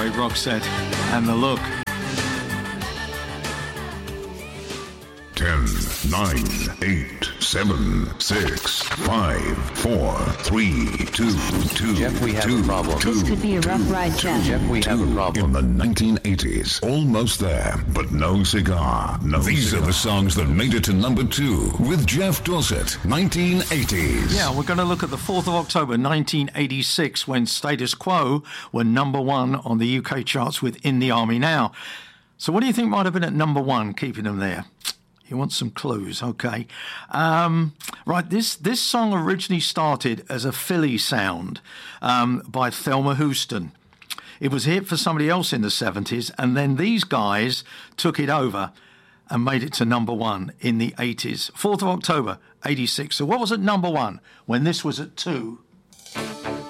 great Roxette and The Look. 10, 9, 8, 7, 6, 5, 4, 3, 2, 2. Jeff, we have a problem. This could be a rough ride, Jeff. Jeff, we have a problem. In the 1980s, almost there, but no cigar. These are the songs that made it to number 2 with Jeff Dorset, 1980s. Yeah, we're going to look at the 4th of October 1986 when Status Quo were number 1 on the UK charts with In the Army Now. So what do you think might have been at number 1, keeping them there? You want some clues, okay. Right, this song originally started as a Philly sound by Thelma Houston. It was a hit for somebody else in the 70s, and then these guys took it over and made it to number 1 in the 80s. 4th of October, 86. So what was at number 1 when this was at 2?